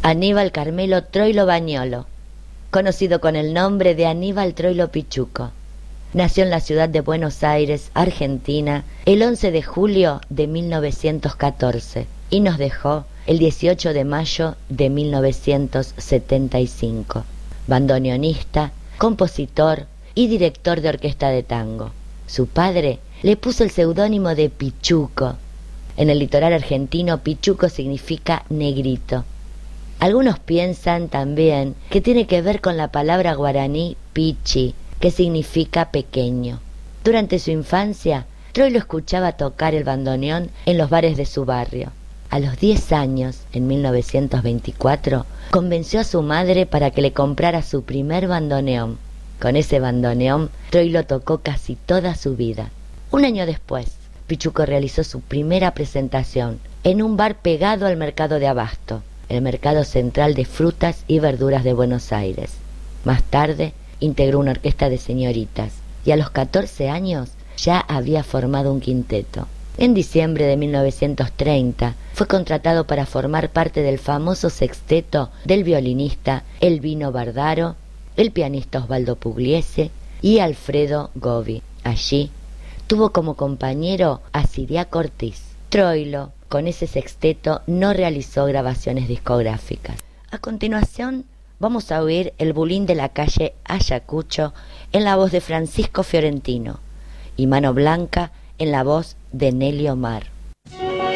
Aníbal Carmelo Troilo Bagnolo, conocido con el nombre de Aníbal Troilo Pichuco. Nació en la ciudad de Buenos Aires, Argentina, el 11 de julio de 1914 y nos dejó el 18 de mayo de 1975. Bandoneonista, compositor y director de orquesta de tango. Su padre le puso el seudónimo de Pichuco. En el litoral argentino, Pichuco significa negrito. Algunos piensan también que tiene que ver con la palabra guaraní pichi, que significa pequeño. Durante su infancia, Troilo escuchaba tocar el bandoneón en los bares de su barrio. A los 10 años, en 1924, convenció a su madre para que le comprara su primer bandoneón. Con ese bandoneón, Troilo tocó casi toda su vida. Un año después, Pichuco realizó su primera presentación en un bar pegado al mercado de Abasto, el mercado central de frutas y verduras de Buenos Aires. Más tarde, integró una orquesta de señoritas y a los 14 años ya había formado un quinteto. En diciembre de 1930 fue contratado para formar parte del famoso sexteto del violinista Elvino Bardaro, el pianista Osvaldo Pugliese y Alfredo Gobi. Allí tuvo como compañero a Ciriaco Ortiz. Troilo, con ese sexteto, no realizó grabaciones discográficas. A continuación, vamos a oír el bulín de la calle Ayacucho en la voz de Francisco Fiorentino y Mano Blanca en la voz de Nelly Omar.